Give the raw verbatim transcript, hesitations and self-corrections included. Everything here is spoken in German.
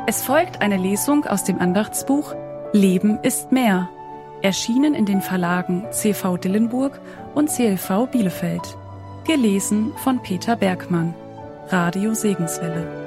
Es folgt eine Lesung aus dem Andachtsbuch Leben ist mehr, erschienen in den Verlagen C V Dillenburg und C L V Bielefeld. Gelesen von Peter Bergmann. Radio Segenswelle.